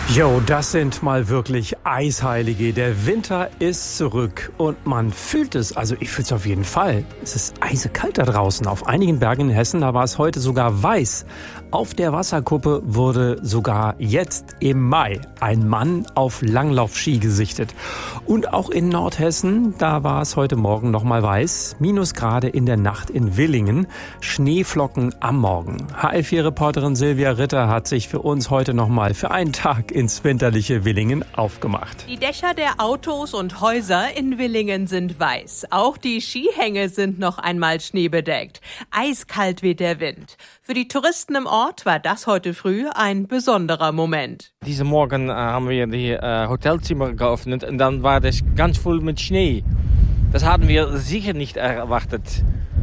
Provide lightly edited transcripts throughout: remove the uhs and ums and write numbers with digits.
Jo, das sind mal wirklich Eisheilige. Der Winter ist zurück und man fühlt es, also ich fühle es auf jeden Fall. Es ist eisekalt da draußen. Auf einigen Bergen in Hessen, da war es heute sogar weiß. Auf der Wasserkuppe wurde sogar jetzt im Mai ein Mann auf Langlaufski gesichtet. Und auch in Nordhessen, da war es heute Morgen nochmal weiß. Minusgrade in der Nacht in Willingen. Schneeflocken am Morgen. HR4-Reporterin Silvia Ritter hat sich für uns heute nochmal für einen Tag ins winterliche Willingen aufgemacht. Die Dächer der Autos und Häuser in Willingen sind weiß. Auch die Skihänge sind noch einmal schneebedeckt. Eiskalt weht der Wind. Für die Touristen im Ort war das heute früh ein besonderer Moment. Diesen Morgen haben wir die Hotelzimmer geöffnet und dann war das ganz voll mit Schnee. Das hatten wir sicher nicht erwartet.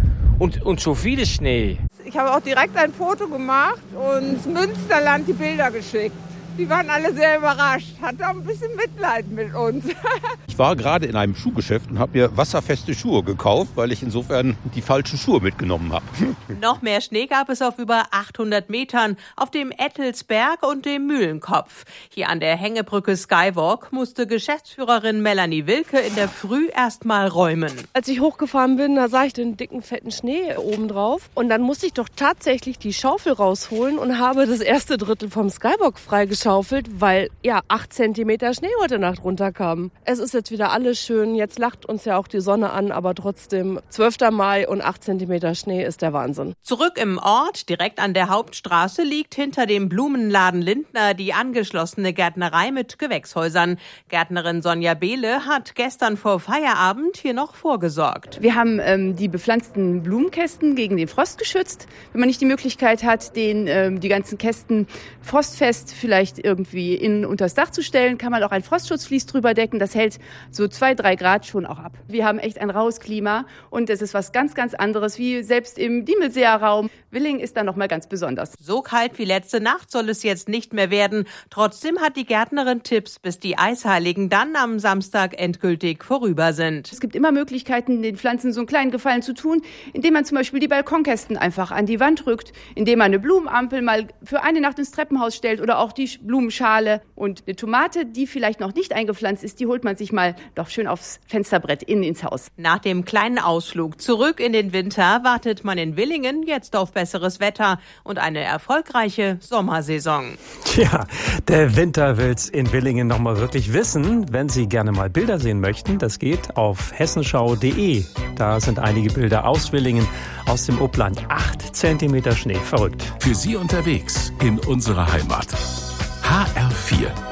Und so viel Schnee. Ich habe auch direkt ein Foto gemacht und ins Münsterland die Bilder geschickt. Die waren alle sehr überrascht, hatte auch ein bisschen Mitleid mit uns. Ich war gerade in einem Schuhgeschäft und habe mir wasserfeste Schuhe gekauft, weil ich insofern die falschen Schuhe mitgenommen habe. Noch mehr Schnee gab es auf über 800 Metern auf dem Ettelsberg und dem Mühlenkopf. Hier an der Hängebrücke Skywalk musste Geschäftsführerin Melanie Wilke in der Früh erst mal räumen. Als ich hochgefahren bin, da sah ich den dicken, fetten Schnee oben drauf. Und dann musste ich doch tatsächlich die Schaufel rausholen und habe das erste Drittel vom Skywalk freigeschaufelt, weil 8 Zentimeter Schnee heute Nacht runterkamen. Es ist jetzt wieder alles schön. Jetzt lacht uns ja auch die Sonne an, aber trotzdem 12. Mai und 8 Zentimeter Schnee ist der Wahnsinn. Zurück im Ort, direkt an der Hauptstraße, liegt hinter dem Blumenladen Lindner die angeschlossene Gärtnerei mit Gewächshäusern. Gärtnerin Sonja Behle hat gestern vor Feierabend hier noch vorgesorgt. Wir haben die bepflanzten Blumenkästen gegen den Frost geschützt. Wenn man nicht die Möglichkeit hat, die ganzen Kästen frostfest vielleicht irgendwie innen unters Dach zu stellen, kann man auch ein Frostschutzvlies drüber decken. Das hält so 2-3 Grad schon auch ab. Wir haben echt ein raues Klima und es ist was ganz, ganz anderes, wie selbst im Diemelseer Raum. Willingen ist da noch mal ganz besonders. So kalt wie letzte Nacht soll es jetzt nicht mehr werden. Trotzdem hat die Gärtnerin Tipps, bis die Eisheiligen dann am Samstag endgültig vorüber sind. Es gibt immer Möglichkeiten, den Pflanzen so einen kleinen Gefallen zu tun, indem man zum Beispiel die Balkonkästen einfach an die Wand rückt, indem man eine Blumenampel mal für eine Nacht ins Treppenhaus stellt oder auch die Blumenschale. Und eine Tomate, die vielleicht noch nicht eingepflanzt ist, die holt man sich mal doch schön aufs Fensterbrett innen ins Haus. Nach dem kleinen Ausflug zurück in den Winter wartet man in Willingen jetzt auf besseres Wetter und eine erfolgreiche Sommersaison. Tja, der Winter will's in Willingen noch mal wirklich wissen. Wenn Sie gerne mal Bilder sehen möchten, das geht auf hessenschau.de. Da sind einige Bilder aus Willingen, aus dem Upland. 8 Zentimeter Schnee, verrückt. Für Sie unterwegs in unserer Heimat. HR4